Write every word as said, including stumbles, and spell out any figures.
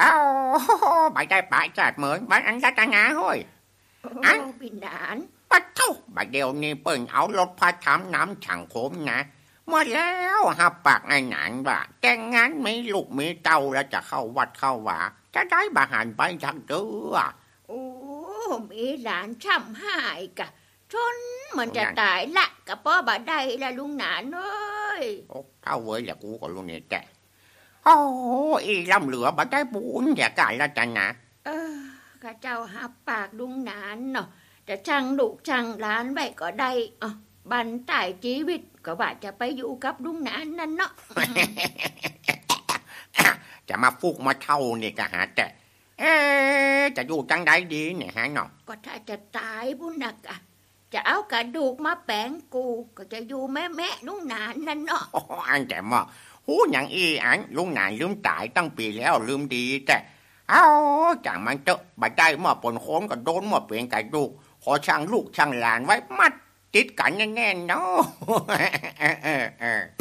Ồ, bà đây bà chợt mượn bà ăn ra ta ngã thôi. Ăn bị nản. Bà thâu, bà đều ni ปิ่งเอารถพาทำน้ำฉังโคมนะเมื่อแล้วหับปากไอ้หนังว่าแต่งงานมีลูกมีเต้าแล้วจะเข้าวัดเข้าว่าจะได้บาหันไปทักเดือโอ้มีหลานช่ำหายกะชนมันจะตายละกับพ่อบาได้ละลุงหนานเอ้ยโอ้เท่าเว้ยแหละกูก็ลุงนี่แกโอ้อีลำเหลือบ่ได้บุญอย่ากายละจันนะเออข้าเจ้าหับปากลุงหนานเนาะจะช่างลูกช่างหลานไว้ก็ได้อ่ะบันตายชีวิตก็ว่าจะไปอยู่กับลุงหนานนั่นเนาะจะมาฟุกมาเท่านี่ก็หาแต่เอ๊จะอยู่จังใดดีเนี่ยฮะเนาะก็ถ้าจะตายบุญนักอะจะเอากระดูกมาแปลงกูก็จะอยู่แม่แม่ลุงหนานนั่นเนาะอันแต่มาหูอย่างอีอันลุงหนานลืมตายตั้งปีแล้วลืมดีแต่เอาจากมันเจอะบัดได้มาปนโค้งก็โดนมาเปลี่ยนกระดูกขอช่างลูกช่างหลานไว้มัดติดกันแน่ๆเนาะ